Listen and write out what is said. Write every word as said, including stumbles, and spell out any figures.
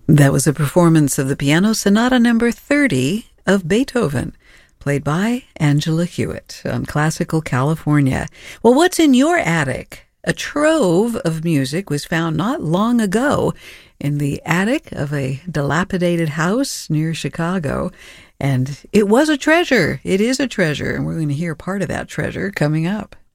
That was a performance of the Piano Sonata number thirty of Beethoven, played by Angela Hewitt on Classical California. Well, what's in your attic? A trove of music was found not long ago in the attic of a dilapidated house near Chicago, and it was a treasure. It is a treasure, and we're going to hear part of that treasure coming up.